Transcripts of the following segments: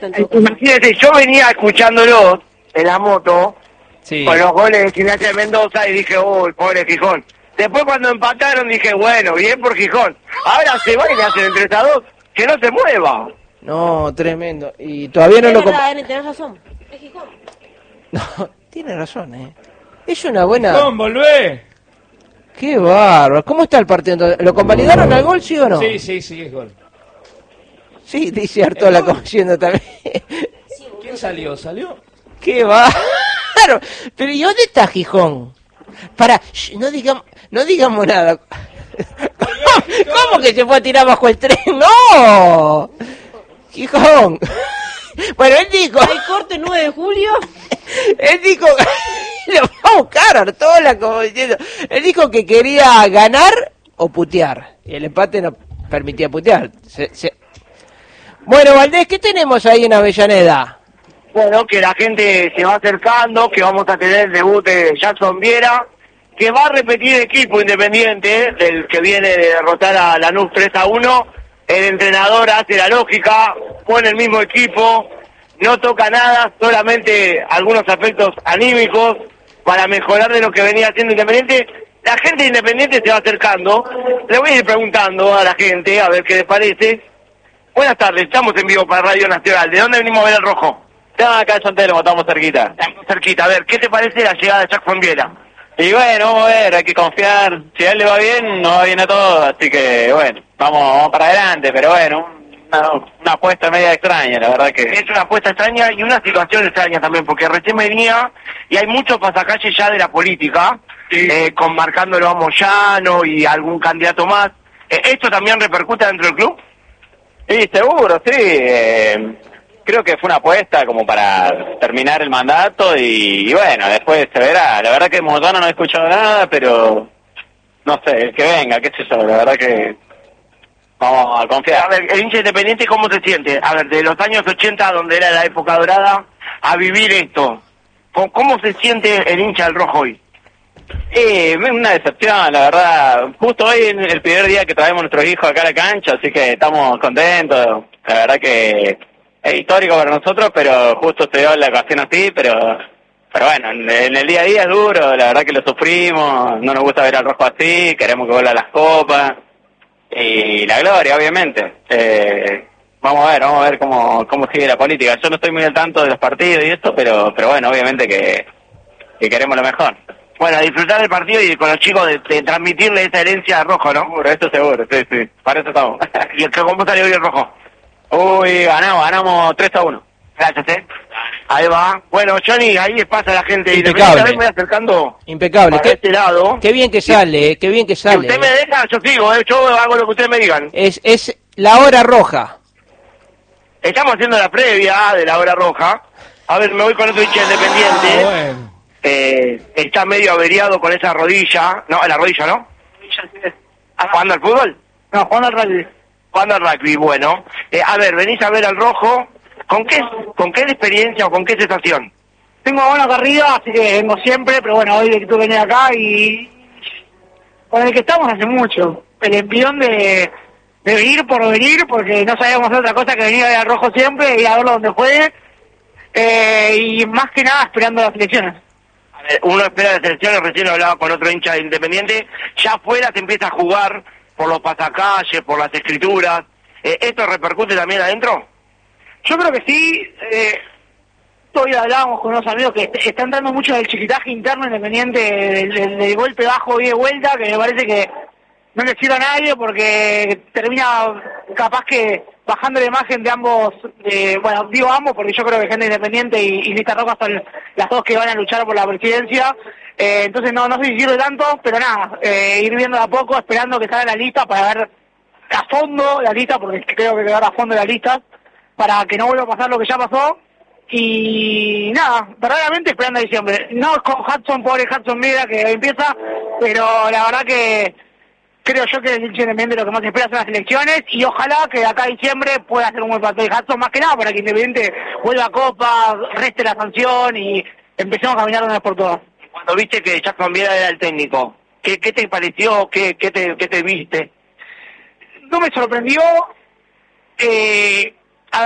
Imagínate, yo venía escuchándolo en la moto, Sí. con los goles de Gimnasia de Mendoza y dije, uy, pobre Gijón. Después cuando empataron dije, bueno, bien por Gijón. Ahora se va y le hacen entre a dos, que no se mueva. No, tremendo. Y todavía no Es lo... verdad, tenés razón. Es Gijón. No, tiene razón, Es una buena... Gijón, volvé. Qué bárbaro. ¿Cómo está el partido entonces? ¿Lo convalidaron al gol, sí o no? Sí, es gol. Sí, dice Artola como diciendo también. ¿Quién salió? ¿Salió? Qué bárbaro. Pero ¿y dónde está Gijón? Para, no digamos nada. ¿Cómo que se fue a tirar bajo el tren? ¡No! Gijón. Bueno, él dijo... Hay corte 9 de julio. Él dijo... Lo va a buscar Artola como diciendo... Él dijo que quería ganar o putear. Y el empate no permitía putear. Bueno, Valdés, ¿qué tenemos ahí en Avellaneda? Bueno, que la gente se va acercando, que vamos a tener el debut de Jackson Viera, que va a repetir equipo Independiente, del que viene de derrotar a Lanús 3-1. El entrenador hace la lógica, pone el mismo equipo, no toca nada, solamente algunos aspectos anímicos para mejorar de lo que venía haciendo Independiente. La gente de Independiente se va acercando, le voy a ir preguntando a la gente, a ver qué les parece. Buenas tardes, estamos en vivo para Radio Nacional. ¿De dónde venimos a ver el rojo? Acá en San Telmo, estamos cerquita. Estamos cerquita. A ver, ¿qué te parece la llegada de Jackson Viera? Y bueno, vamos a ver, hay que confiar. Si a él le va bien, nos va bien a todos. Así que, bueno, vamos para adelante. Pero bueno, una apuesta media extraña, la verdad que... Es una apuesta extraña y una situación extraña también, porque recién venía y hay muchos pasacalles ya de la política, con marcándolo a Moyano y algún candidato más. ¿Esto también repercute dentro del club? Sí, seguro, sí. Creo que fue una apuesta como para terminar el mandato y bueno, después se verá. La verdad que Moyano no he escuchado nada, pero no sé, el que venga, qué sé yo, la verdad que vamos a confiar. A ver, el hincha Independiente, ¿cómo se siente? A ver, de los años 80, donde era la época dorada, a vivir esto. ¿Cómo se siente el hincha del rojo hoy? Una decepción, la verdad. Justo hoy es el primer día que traemos a nuestros hijos acá a la cancha, así que estamos contentos. La verdad que es histórico para nosotros, pero justo se dio la ocasión así, pero bueno, en el día a día es duro, la verdad que lo sufrimos, no nos gusta ver al rojo así, queremos que vuelva a las copas, y la gloria, obviamente. Vamos a ver cómo sigue la política. Yo no estoy muy al tanto de los partidos y esto, pero bueno, obviamente que queremos lo mejor. Bueno, a disfrutar del partido y con los chicos de transmitirle esa herencia de rojo, ¿no? Seguro, esto seguro, sí, para eso estamos. ¿Y cómo salió hoy el rojo? Uy, ganamos 3-1. Gracias, Ahí va. Bueno, Johnny, ahí pasa la gente. Impecable. A ver, voy acercando Impecable. para este lado. Qué bien que sale, qué bien que Si sale. usted me deja, yo sigo, yo hago lo que ustedes me digan. Es la hora roja. Estamos haciendo la previa de la hora roja. A ver, me voy con otro hincha Independiente. Bueno. Está medio averiado con esa rodilla. No, la rodilla, ¿no? ¿Jugando al fútbol? No, jugando al rugby. Jugando al rugby, bueno. A ver, venís a ver al rojo. ¿Con qué experiencia o con qué sensación? Tengo buena carrera, así que vengo siempre, pero bueno, hoy que tú venís acá y con el que estamos hace mucho. El envión de venir por venir, porque no sabíamos hacer otra cosa que venir a ver al rojo siempre, ir a verlo donde juegue, y más que nada esperando las elecciones. A ver, uno espera las elecciones, recién hablaba con otro hincha de Independiente, ya afuera se empieza a jugar por los pasacalles, por las escrituras. ¿Esto repercute también adentro? Yo creo que sí. Hoy hablábamos con unos amigos que están dando mucho del chiquitaje interno Independiente, del golpe bajo y de vuelta, que me parece que no le sirve a nadie porque termina capaz que bajando la imagen de ambos, bueno, digo ambos porque yo creo que Gente Independiente y Lista Roja son las dos que van a luchar por la presidencia. Entonces no sé si sirve tanto, pero nada, ir viendo de a poco, esperando que salga la lista para ver a fondo la lista, porque creo que quedar a fondo la lista, para que no vuelva a pasar lo que ya pasó. Y nada, verdaderamente esperando a diciembre. No con Hudson, pobre Hudson Mira que empieza, pero la verdad que creo yo que el Independiente lo que más espera son las elecciones y ojalá que de acá a diciembre pueda hacer un buen papel Hudson, más que nada para que Independiente vuelva a Copa, reste la sanción y empecemos a caminar una vez por todas. Cuando viste que Jackson Viera era el técnico, ¿qué te pareció? ¿Qué te viste? No me sorprendió. A ver,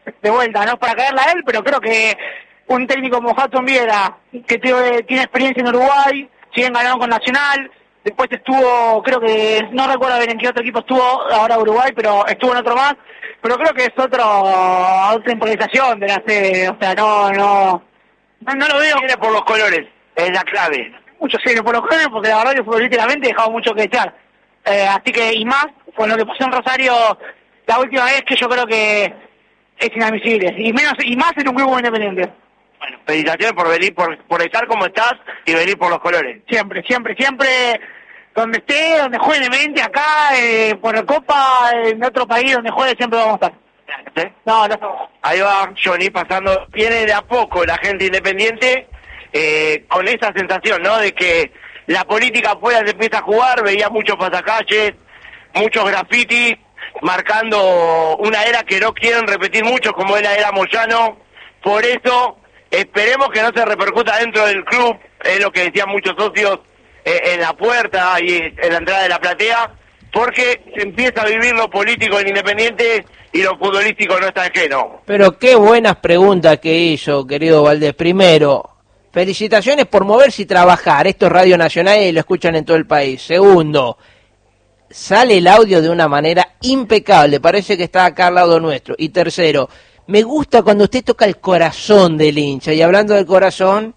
de vuelta, no es para caerla a él, pero creo que un técnico como Hudson Viera, que tiene experiencia en Uruguay, siguen ganando con Nacional, después estuvo, creo que, no recuerdo bien en qué otro equipo estuvo ahora Uruguay, pero estuvo en otro más, pero creo que es otra improvisación de la sede, o sea, no lo veo. Viene por los colores, es la clave. Mucho serio por los colores, porque la verdad que futbolísticamente dejaba mucho que echar. Así que, y más, con lo que pasó en Rosario la última vez, que yo creo que es inadmisible, y más en un grupo independiente. Bueno, felicitaciones por venir, por estar como estás y venir por los colores. Siempre, donde esté, donde juegue Independiente, acá, por Copa, en otro país, donde juegue, siempre vamos a estar. ¿Sí? No. Ahí va Johnny pasando, viene de a poco la gente independiente, con esa sensación, ¿no? De que la política afuera se empieza a jugar, veía muchos pasacalles, muchos grafitis, marcando una era que no quieren repetir mucho, como es la era Moyano. Por eso, esperemos que no se repercuta dentro del club, es lo que decían muchos socios en la puerta y en la entrada de la platea, porque se empieza a vivir lo político en Independiente y lo futbolístico no está ajeno. Pero qué buenas preguntas que hizo, querido Valdés. Primero, felicitaciones por moverse y trabajar. Esto es Radio Nacional y lo escuchan en todo el país. Segundo, sale el audio de una manera impecable. Parece que está acá al lado nuestro. Y tercero, me gusta cuando usted toca el corazón del hincha. Y hablando del corazón,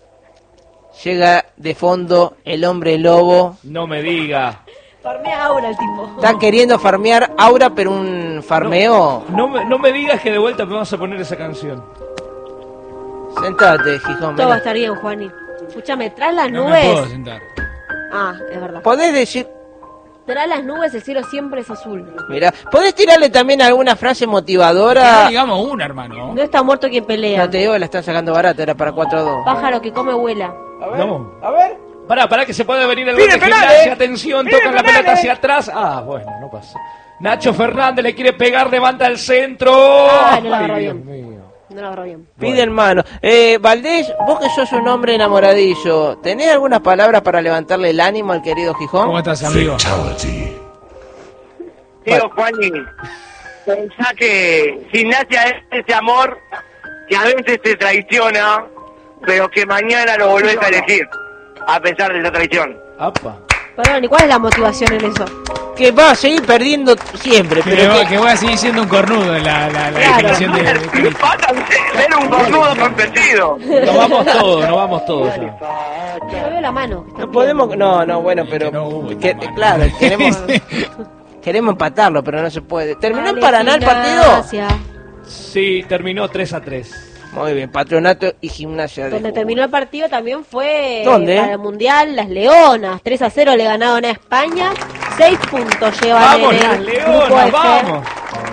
llega de fondo el hombre lobo. No me diga. Farmea Aura el tipo. Está queriendo farmear Aura, pero un farmeo. No me digas que de vuelta me vamos a poner esa canción. Sentate, Gijón. Todo va a vení. estar bien, Juani. Escúchame, tras las No nubes. me puedo sentar. Ah, es verdad. ¿Podés decir? Tras las nubes el cielo siempre es azul. Mirá, ¿podés tirarle también alguna frase Que motivadora? no digamos una, hermano. No está muerto quien pelea. No te digo, la están sacando barata, era para 4-2. Pájaro que come vuela. A ver, No. a ver. Pará, que se puede venir el Pide gol de penales. Gimnasia. Atención, Pide tocan la penales. pelota hacia atrás. Ah, bueno, no pasa. Nacho Fernández le quiere pegar, levanta el centro. Ah, no la agarró Ay, bien. Dios mío. No lo agarró bien. Pide hermano. Valdés, vos que sos un hombre enamoradillo, ¿tenés algunas palabras para levantarle el ánimo al querido Gijón? ¿Cómo estás, amigo? Digo, Juani, pensá que Gimnasia es ese amor que a veces te traiciona, pero que mañana lo volvés a elegir, a pesar de esa traición. Apa. Perdón, ¿y cuál es la motivación en eso? Que va a seguir perdiendo siempre, pero Que voy a seguir siendo un cornudo en la definición de Cristo. Era un cornudo competido. Nos vamos todos ya. No veo la mano. no podemos... No, bueno, pero... no hubo claro, queremos empatarlo, pero no se puede. ¿Terminó en Dale, Paraná el partido? Gimnasia. Sí, terminó 3-3. Muy bien, Patronato y Gimnasia. Donde terminó el partido también fue ¿Dónde? para el Mundial, las Leonas. 3-0 le ganaron a España. 6 puntos llevan Vamos, en las el Leonas, grupo F. vamos.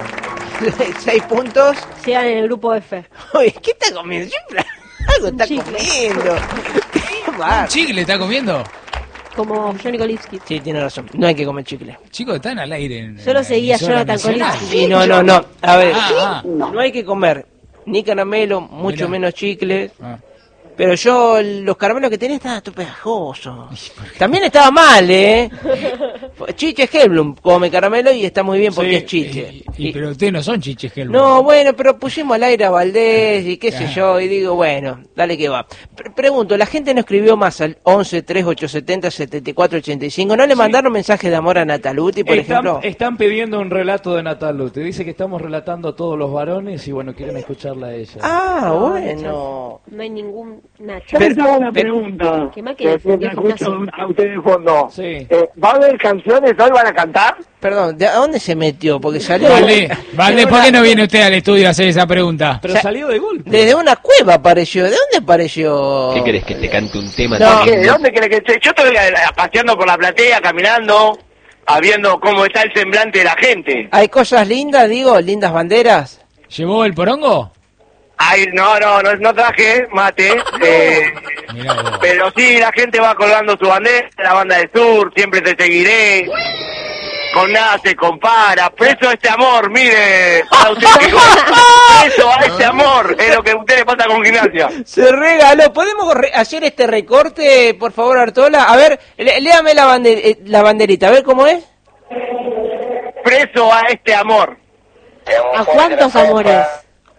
6 puntos. Llegan en el grupo F. Oye, ¿qué está comiendo? Siempre algo está chicle. comiendo. Qué bárbaro. ¿Chicle está comiendo? Como Johnny Kolipsky. Sí, tiene razón. No hay que comer chicle. Chicos, están al aire. Yo lo seguía, emisora Jonathan nacional. Kolipsky. Sí, no. A ver, Ah, no hay que comer ni caramelo, mucho Mirá. menos chicles. ah. Pero yo, los caramelos que tenía estaban todo pegajosos. También estaba mal, ¿eh? Chiche Hellblum come caramelo y está muy bien porque Sí, es chiche. Pero ustedes no son chiches, Helmut. No, bueno, pero pusimos al aire a Valdés y qué sé yo, y digo, bueno, dale que va. Pregunto, la gente no escribió más al 11 3870 7485, ¿no le mandaron mensajes de amor a Nataluti, por ejemplo? Están pidiendo un relato de Nataluti. Dice que estamos relatando a todos los varones y bueno, quieren escucharla a ella. Ah, bueno. No hay ningún Nacho. Yo Pero- les hago una pero- pregunta. ¿Qué más que que siempre defendió escucho Gimnasia? a ustedes de fondo. Sí. ¿Va a haber canciones? ¿Hoy van a cantar? Perdón, ¿de dónde se metió? Porque salió... Vale, ¿por qué no viene usted al estudio a hacer esa pregunta? Pero O sea, salió de golpe. Desde una cueva apareció. ¿De dónde apareció? ¿Qué querés que te cante un tema? No. tan ¿Qué? ¿De lindo? dónde crees que esté? Yo estoy paseando por la platea, caminando, viendo cómo está el semblante de la gente. ¿Hay cosas lindas, digo? ¿Lindas banderas? ¿Llevó el porongo? Ay, no traje mate, Mirá vos. pero sí, la gente va colgando su bandera, la banda del sur, siempre te seguiré, con nada se compara, preso a este amor, mire, para usted, preso a este amor, es lo que a ustedes pasa con Gimnasia. Se regaló. ¿Podemos hacer este recorte, por favor, Artola? A ver, léame la banderita, a ver cómo es. Preso a este amor. ¿A cuántos amores?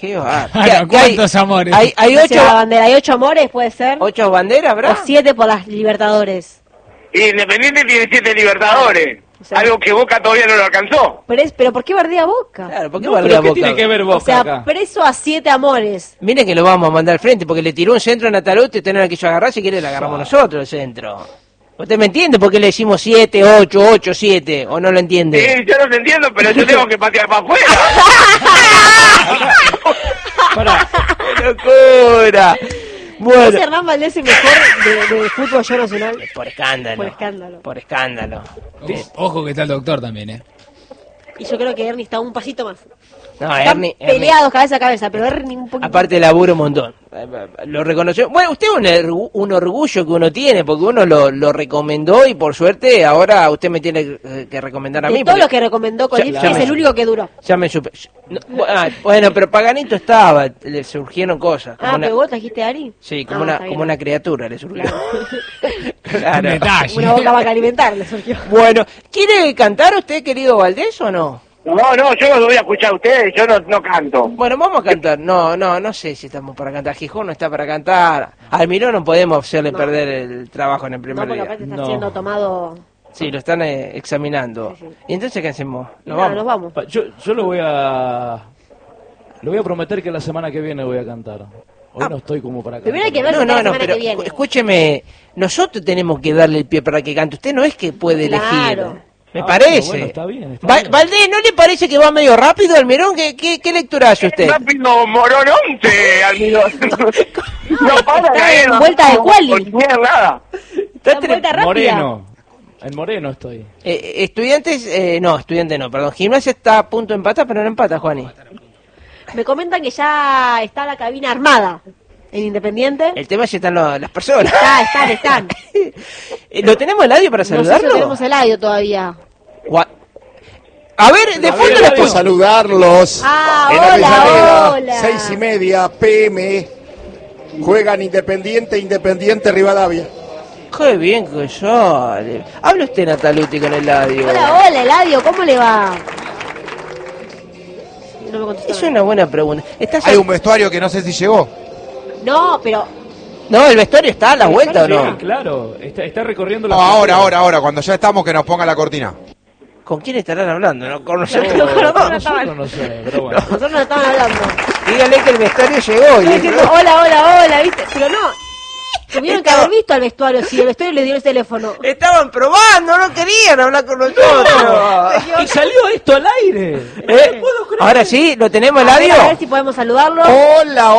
Qué va. Claro, ¿cuántos amores? Hay No sé, la 8, bandera, hay 8 amores, puede ser. 8 banderas, O ¿verdad? 7 por las Libertadores. Y Independiente tiene 7 Libertadores. O sea, algo que Boca todavía no lo alcanzó. Pero ¿por qué bardea Boca? Claro, ¿por qué No, bardea pero ¿qué Boca? tiene que ver O Boca sea, acá? preso a 7 amores. Miren que lo vamos a mandar al frente, porque le tiró un centro a Natalotti y usted no la quiso agarrar, si quiere la agarramos nosotros el centro. ¿Usted me entiende por qué le decimos 7, 8, 8, 7? ¿O no lo entiende? Sí, yo no te entiendo, pero yo tengo que patear para afuera. Pará, ¡Qué locura! ¿No Bueno, es Hernán Valdés el mejor de fútbol yo nacional? por escándalo. Por escándalo. Por escándalo. Ojo que está el doctor también, Y yo creo que Ernie está un pasito más. No, Están Ernie, peleados cabeza a cabeza, pero Ernie un poquito. aparte laburo un montón. Lo reconoció. Bueno, usted es un orgullo que uno tiene, porque uno lo recomendó y por suerte ahora usted me tiene que recomendar a de mí. todo porque lo que recomendó Colín, Ya es me- el único que duró. Ya me supe. No, bueno, pero Paganito estaba, le surgieron cosas. Como una, Pero vos trajiste a Ari. sí, como, Ah, una, está bien. como una criatura le surgió. Un Claro. detalle. Una boca para alimentar le surgió. Bueno, ¿quiere cantar usted, querido Valdés, o no? No, yo los voy a escuchar a ustedes, yo no canto. Bueno, vamos a cantar. No sé si estamos para cantar. Gijón no está para cantar. Al Mirón no podemos hacerle No. perder el trabajo en el No, primer porque día. aparte está No. siendo tomado. Sí, lo están examinando. Sí, sí. ¿Y entonces qué hacemos? ¿Nos Nada, vamos? nos vamos. yo lo voy a prometer que la semana que viene voy a cantar. Hoy no estoy como para cantar. Primero hay que ver No, si está la no, semana pero que viene. escúcheme. Nosotros tenemos que darle el pie para que cante. Usted no es que puede Claro. elegir. Me Ah, parece. bueno, está bien, está bien. Valdés, ¿no le parece que va medio rápido al Mirón? ¿Qué lectura hace usted? Rápido morononte, amigo. No para Está caer, en vuelta de no, quali. no tiene nada. Está Está en vuelta rápida. Moreno. En Moreno estoy. Estudiantes no, perdón. Gimnasia está a punto de empatar, pero no empata, Juani. Me comentan que ya está la cabina armada en Independiente. El tema es si están las personas. Están. ¿Lo tenemos el audio para No sé si saludarlo? tenemos el audio todavía. A ver, de fondo ver, le audio. pongo. Saludarlos Ah, en hola, Avellaneda, hola. 6:30 p.m. Juegan Independiente Rivadavia. Qué bien que sale. Habla usted, Nataluti, con el audio. Hola, Eladio, ¿cómo le va? No me contestó. Es una buena pregunta. ¿Estás Hay un vestuario que no sé si llegó. No, pero No, el vestuario está a la vuelta, ¿o Sí, no? claro. Está recorriendo la... No, ahora, cuando ya estamos que nos ponga la cortina. ¿Con quién estarán hablando? ¿No? Con nosotros. Nosotros no sé, pero bueno. nosotros nos estaban hablando. Dígale que el vestuario llegó. Estoy diciendo hola, ¿viste? Pero no. Tuvieron que haber visto al vestuario, si el vestuario les dio el teléfono. Estaban probando, no querían hablar con nosotros. Y salió esto al aire. ¿Eh? Ahora sí, ¿lo tenemos el A ver audio? si podemos saludarlo. Hola.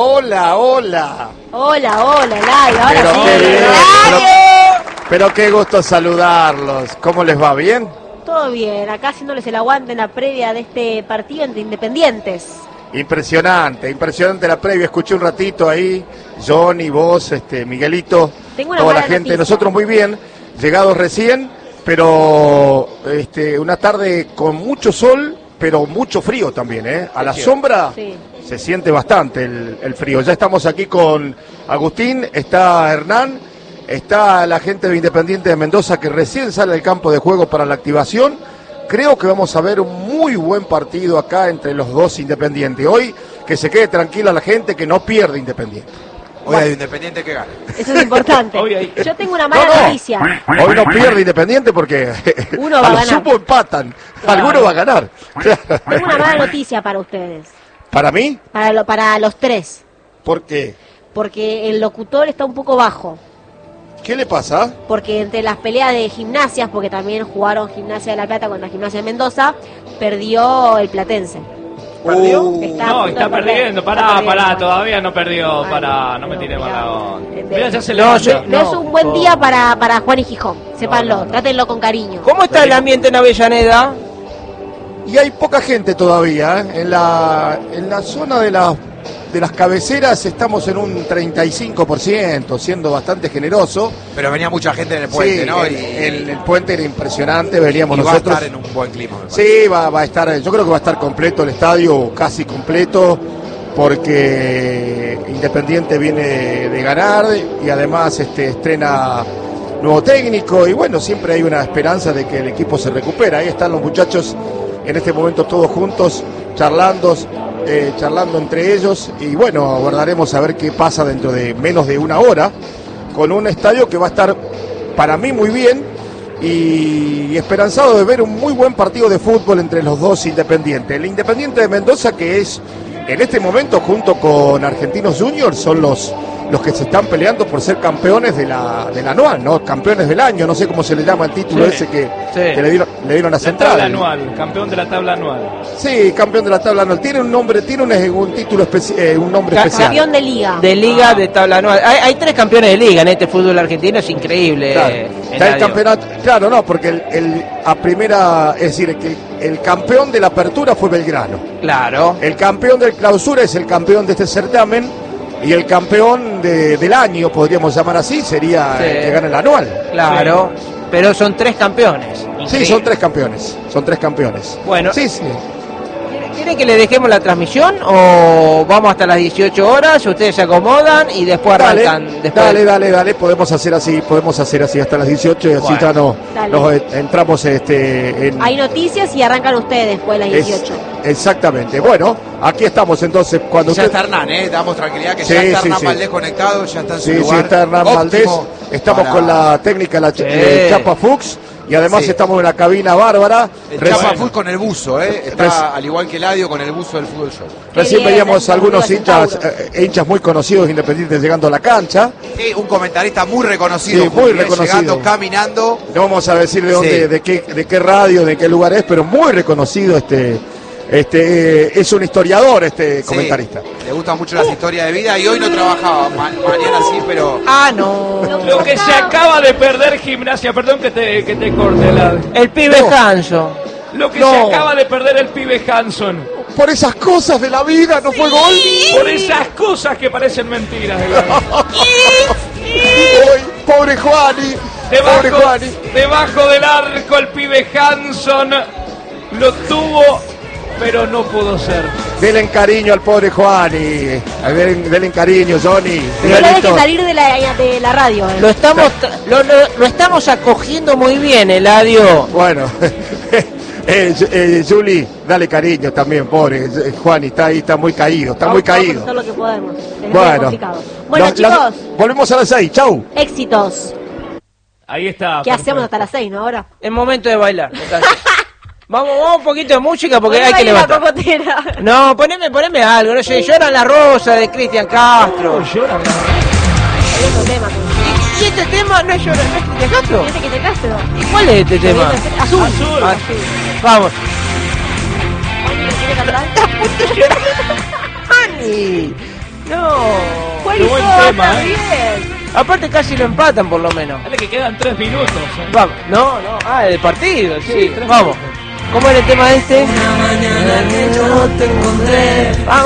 Hola, Eladio, ahora Pero sí. qué bien, Eladio. Pero qué gusto saludarlos. ¿Cómo les va? ¿Bien? Todo bien, acá haciéndoles el aguante en la previa de este partido entre Independientes. Impresionante la previa. Escuché un ratito ahí, Johnny, vos, Miguelito, Tengo una toda la mala gente. noticia. Nosotros muy bien, llegados recién, pero una tarde con mucho sol, pero mucho frío también, ¿eh? A la sombra Sí. se siente bastante el frío. Ya estamos aquí con Agustín, está Hernán, está la gente de Independiente de Mendoza que recién sale del campo de juego para la activación. Creo que vamos a ver un muy buen partido acá entre los dos Independientes. Hoy que se quede tranquila la gente, que no pierde Independiente. Hoy hay Independiente que gana. Eso es importante. Hoy hay- Yo tengo una mala noticia. Hoy no pierde Independiente porque Uno va a a lo ganar. sumo empatan. Alguno va a ganar. Tengo una mala noticia para ustedes. ¿Para mí? Para los tres. ¿Por qué? Porque el locutor está un poco bajo. ¿Qué le pasa? Porque entre las peleas de gimnasias, porque también jugaron Gimnasia de La Plata contra Gimnasia de Mendoza, perdió el Platense. ¿Perdió? Está a No, punto está de perder. perdiendo. Está Pará, perdiendo. todavía no perdió. Ay, Pará, no me no, tiré mirá. mala onda. De- Mirá, ya se No, levanta. yo- No es un buen día para Juan y Gijón. Sépanlo, No, no. trátenlo con cariño. ¿Cómo está el ambiente en Avellaneda? Y hay poca gente todavía. ¿Eh? En la zona de las cabeceras estamos en un 35%, siendo bastante generoso. Pero venía mucha gente en el puente, Sí, ¿no? el puente era impresionante, veníamos y va a nosotros. estar en un buen clima, me parece. Sí, va a estar, yo creo que va a estar completo el estadio, casi completo, porque Independiente viene de ganar y además estrena nuevo técnico y bueno, siempre hay una esperanza de que el equipo se recupera. Ahí están los muchachos en este momento todos juntos, charlando entre ellos, y bueno, aguardaremos a ver qué pasa dentro de menos de una hora, con un estadio que va a estar para mí muy bien, y esperanzado de ver un muy buen partido de fútbol entre los dos Independientes. El Independiente de Mendoza, que es en este momento junto con Argentinos Juniors, son los que se están peleando por ser campeones del anual, ¿no? Campeones del año, no sé cómo se le llama el título ese que le dieron a Central. Tabla anual, campeón de la tabla anual. Sí, campeón de la tabla anual. Tiene un nombre, un título un nombre especial. Campeón de liga. De liga, de tabla anual. Hay 3 campeones de liga en este fútbol argentino, es increíble. Claro, el campeonato, claro, no, porque es decir, el campeón de la apertura fue Belgrano. Claro. El campeón del clausura es el campeón de este certamen. Y el campeón del año, podríamos llamar así, sería el que gana el anual. Claro, pero son 3 campeones. Sí, son 3 campeones. Bueno, sí. ¿Quieren que le dejemos la transmisión o vamos hasta las 18 horas? Ustedes se acomodan y después arrancan. Dale, podemos hacer así hasta las 18 y así ya nos entramos Hay noticias y arrancan ustedes después de las 18. Exactamente. Bueno, aquí estamos entonces. Cuando ya está Hernán, damos tranquilidad que ya está Hernán Valdés conectado, ya está en su lugar. Sí, está Hernán Valdés. Estamos con la técnica, Chapa Fuchs. Y además estamos en la cabina bárbara. Chapa Fuchs con el buzo, está al igual que Eladio con el buzo del Fútbol Show. Recién veíamos algunos hinchas muy conocidos Independientes llegando a la cancha. Sí, un comentarista muy reconocido. Sí, muy reconocido. Llegando, caminando. No vamos a decir de dónde, de qué radio, de qué lugar es, pero muy reconocido es un historiador comentarista. Le gustan mucho las historias de vida y hoy no trabajaba, mañana sí, pero... no. Lo que se acaba de perder Gimnasia, perdón que te corte el pibe Hanson. Lo que se acaba de perder el pibe Hanson. Por esas cosas de la vida, no fue gol. Por esas cosas que parecen mentiras. Pobre Juani. Debajo del arco el pibe Hanson lo tuvo, pero no pudo ser. Denle cariño al pobre Juani. Denle cariño, Johnny. Pero hay que salir de la radio. Lo estamos acogiendo muy bien, Eladio. Bueno, Juli, dale cariño también, pobre Juani. Está ahí, está muy caído. Vamos a hacer lo que podemos. Bueno, chicos. Volvemos a las 6. Chau. Éxitos. Ahí está. ¿Qué hacemos hasta las 6, no ahora? Es momento de bailar. Vamos un poquito de música porque hay que levantar. No, poneme algo, no sé, Lloran la Rosa de Cristian Castro. ¿Y este tema no es Cristian Castro? ¿Es Cristian Castro? ¿Y cuál es este tema? Azul. Vamos. ¿Quiere cantar? ¡Ani! No. ¿Cuál buen tema, bien. Aparte casi lo empatan por lo menos. Dale que quedan 3 minutos. Vamos. No. De partido, sí. Vamos. ¿Cómo era el tema este? Una mañana que yo te encontré. Vamos.